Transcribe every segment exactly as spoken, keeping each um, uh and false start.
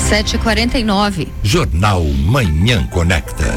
sete e quarenta e nove. Jornal Manhã Conecta.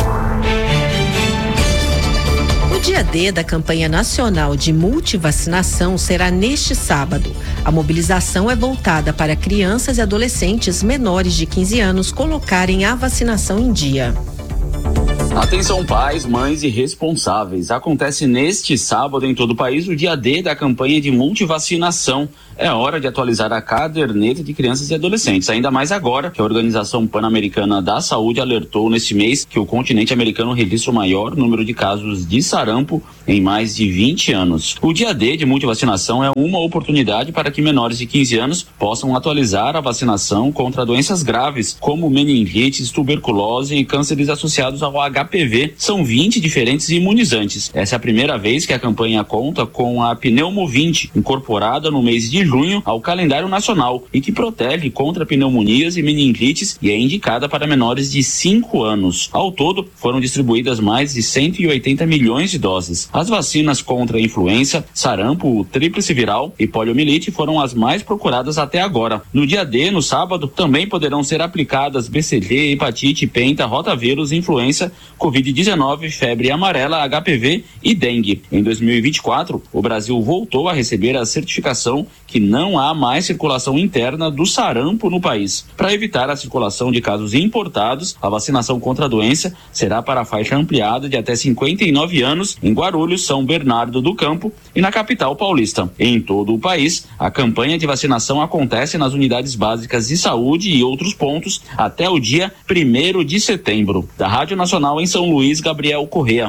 O dia D da campanha nacional de multivacinação será neste sábado. A mobilização é voltada para crianças e adolescentes menores de quinze anos colocarem a vacinação em dia. Atenção pais, mães e responsáveis. Acontece neste sábado em todo o país o dia D da campanha de multivacinação. É hora de atualizar a caderneta de crianças e adolescentes, ainda mais agora que a Organização Pan-Americana da Saúde alertou neste mês que o continente americano registra o maior número de casos de sarampo em mais de vinte anos. O dia D de multivacinação é uma oportunidade para que menores de quinze anos possam atualizar a vacinação contra doenças graves como meningites, tuberculose e cânceres associados ao H P V. São vinte diferentes imunizantes. Essa é a primeira vez que a campanha conta com a Pneumovinte, incorporada no mês de junho ao calendário nacional e que protege contra pneumonias e meningites e é indicada para menores de cinco anos. Ao todo, foram distribuídas mais de cento e oitenta milhões de doses. As vacinas contra a influenza, sarampo, tríplice viral e poliomielite foram as mais procuradas até agora. No dia D, no sábado, também poderão ser aplicadas B C G, hepatite, penta, rotavírus, influenza, covid dezenove, febre amarela, H P V e dengue. Em dois mil e vinte e quatro, o Brasil voltou a receber a certificação que não há mais circulação interna do sarampo no país. Para evitar a circulação de casos importados, a vacinação contra a doença será para a faixa ampliada de até cinquenta e nove anos em Guarulhos, São Bernardo do Campo e na capital paulista. Em todo o país, a campanha de vacinação acontece nas unidades básicas de saúde e outros pontos até o dia primeiro de setembro. Da Rádio Nacional em São Luís, Gabriel Correa.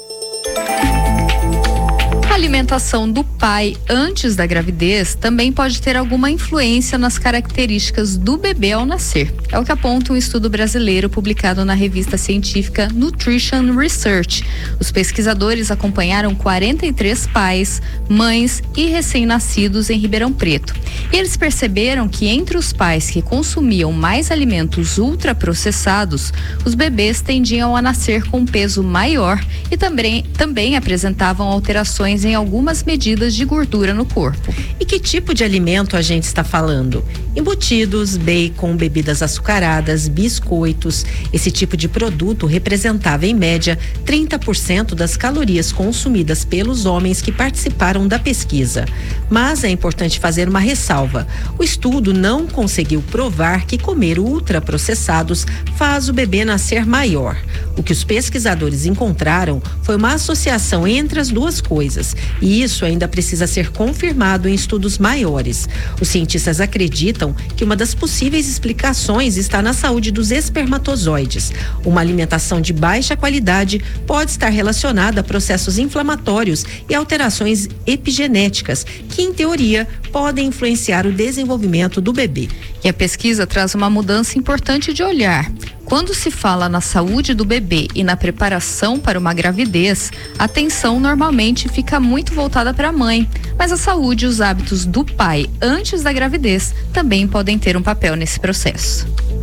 A alimentação do pai antes da gravidez também pode ter alguma influência nas características do bebê ao nascer. É o que aponta um estudo brasileiro publicado na revista científica Nutrition Research. Os pesquisadores acompanharam quarenta e três pais, mães e recém-nascidos em Ribeirão Preto. E eles perceberam que entre os pais que consumiam mais alimentos ultraprocessados, os bebês tendiam a nascer com um peso maior e também, também apresentavam alterações em algumas medidas de gordura no corpo. E que tipo de alimento a gente está falando? Embutidos, bacon, bebidas açucaradas, biscoitos. Esse tipo de produto representava em média trinta por cento das calorias consumidas pelos homens que participaram da pesquisa. Mas é importante fazer uma ressalva. O estudo não conseguiu provar que comer ultraprocessados faz o bebê nascer maior. O que os pesquisadores encontraram foi uma associação entre as duas coisas, e isso ainda precisa ser confirmado em estudos maiores. Os cientistas acreditam que uma das possíveis explicações está na saúde dos espermatozoides. Uma alimentação de baixa qualidade pode estar relacionada a processos inflamatórios e alterações epigenéticas, que em teoria podem influenciar o desenvolvimento do bebê. E a pesquisa traz uma mudança importante de olhar. Quando se fala na saúde do bebê e na preparação para uma gravidez, a atenção normalmente fica muito voltada para a mãe, mas a saúde e os hábitos do pai antes da gravidez também podem ter um papel nesse processo.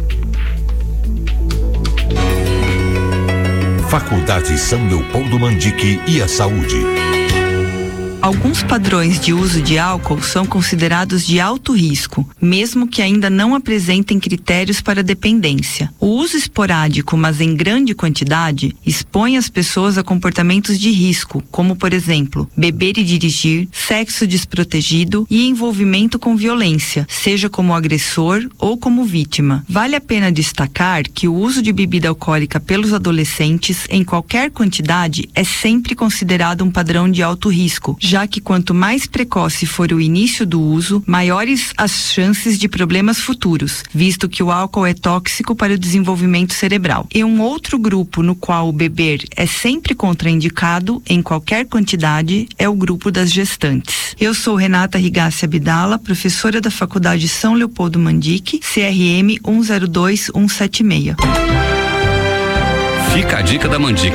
Faculdade São Leopoldo Mandique e a saúde. Alguns padrões de uso de álcool são considerados de alto risco, mesmo que ainda não apresentem critérios para dependência. O uso esporádico, mas em grande quantidade, expõe as pessoas a comportamentos de risco, como, por exemplo, beber e dirigir, sexo desprotegido e envolvimento com violência, seja como agressor ou como vítima. Vale a pena destacar que o uso de bebida alcoólica pelos adolescentes, em qualquer quantidade, é sempre considerado um padrão de alto risco, já que quanto mais precoce for o início do uso, maiores as chances de problemas futuros, visto que o álcool é tóxico para o desenvolvimento cerebral. E um outro grupo no qual o beber é sempre contraindicado, em qualquer quantidade, é o grupo das gestantes. Eu sou Renata Rigassi Abdala, professora da Faculdade São Leopoldo Mandique, C R M um zero dois um sete seis. Fica a dica da Mandique.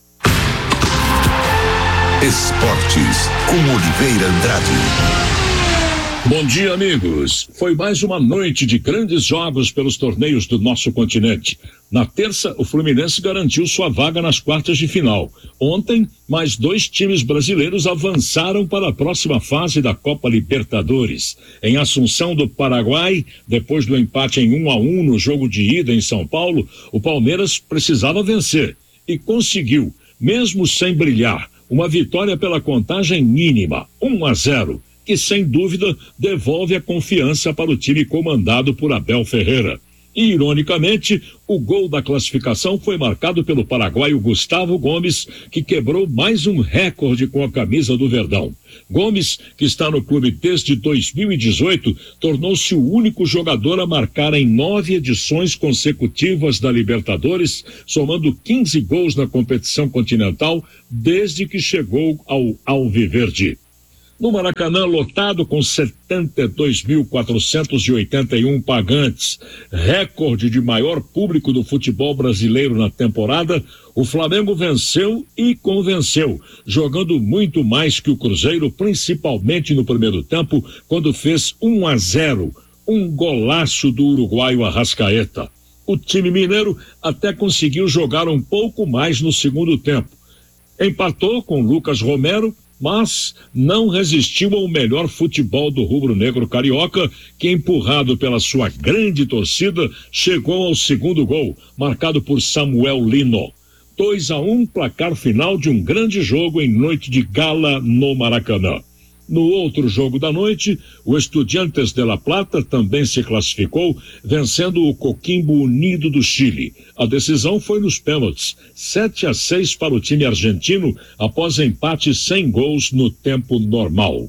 Esportes com Oliveira Andrade. Bom dia, amigos. Foi mais uma noite de grandes jogos pelos torneios do nosso continente. Na terça, o Fluminense garantiu sua vaga nas quartas de final. Ontem, mais dois times brasileiros avançaram para a próxima fase da Copa Libertadores. Em Assunção do Paraguai, depois do empate em um a um no jogo de ida em São Paulo, o Palmeiras precisava vencer e conseguiu, mesmo sem brilhar, uma vitória pela contagem mínima, um a zero. Que sem dúvida devolve a confiança para o time comandado por Abel Ferreira. E, ironicamente, o gol da classificação foi marcado pelo paraguaio Gustavo Gomes, que quebrou mais um recorde com a camisa do Verdão. Gomes, que está no clube desde dois mil e dezoito, tornou-se o único jogador a marcar em nove edições consecutivas da Libertadores, somando quinze gols na competição continental desde que chegou ao Alviverde. No Maracanã, lotado com setenta e dois mil quatrocentos e oitenta e um pagantes, recorde de maior público do futebol brasileiro na temporada, o Flamengo venceu e convenceu, jogando muito mais que o Cruzeiro, principalmente no primeiro tempo, quando fez um a zero, um golaço do uruguaio Arrascaeta. O time mineiro até conseguiu jogar um pouco mais no segundo tempo. Empatou com Lucas Romero, mas não resistiu ao melhor futebol do rubro-negro carioca, que, empurrado pela sua grande torcida, chegou ao segundo gol, marcado por Samuel Lino. dois a um, placar final de um grande jogo em noite de gala no Maracanã. No outro jogo da noite, o Estudiantes de La Plata também se classificou, vencendo o Coquimbo Unido do Chile. A decisão foi nos pênaltis, sete a seis para o time argentino, após empate sem gols no tempo normal.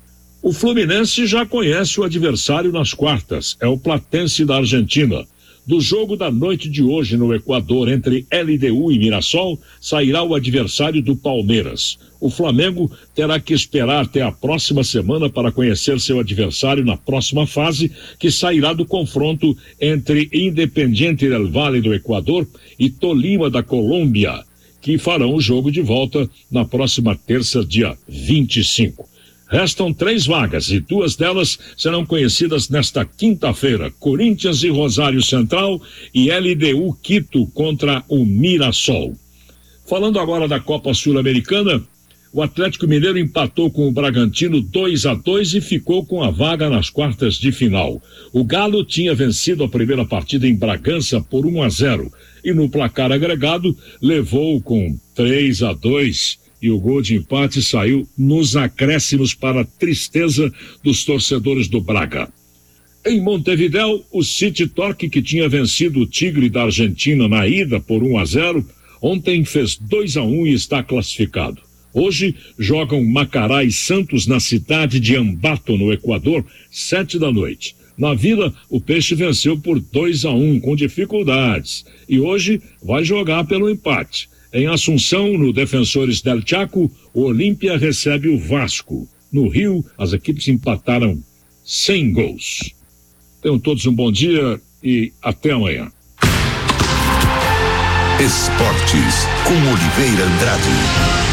O Fluminense já conhece o adversário nas quartas, é o Platense da Argentina. Do jogo da noite de hoje no Equador entre L D U e Mirassol, sairá o adversário do Palmeiras. O Flamengo terá que esperar até a próxima semana para conhecer seu adversário na próxima fase, que sairá do confronto entre Independiente del Valle do Equador e Tolima da Colômbia, que farão o jogo de volta na próxima terça, dia vinte e cinco. Restam três vagas e duas delas serão conhecidas nesta quinta-feira: Corinthians e Rosário Central e L D U Quito contra o Mirassol. Falando agora da Copa Sul-Americana, o Atlético Mineiro empatou com o Bragantino dois a dois e ficou com a vaga nas quartas de final. O Galo tinha vencido a primeira partida em Bragança por um a zero e no placar agregado levou com três a dois. E o gol de empate saiu nos acréscimos para a tristeza dos torcedores do Braga. Em Montevidéu, o City Torque, que tinha vencido o Tigre da Argentina na ida por um a zero, ontem fez dois a um e está classificado. Hoje jogam Macará e Santos na cidade de Ambato, no Equador, sete da noite. Na Vila, o Peixe venceu por dois a um, com dificuldades, e hoje vai jogar pelo empate. Em Assunção, no Defensores del Chaco, o Olímpia recebe o Vasco. No Rio, as equipes empataram sem gols. Tenham todos um bom dia e até amanhã. Esportes com Oliveira Andrade.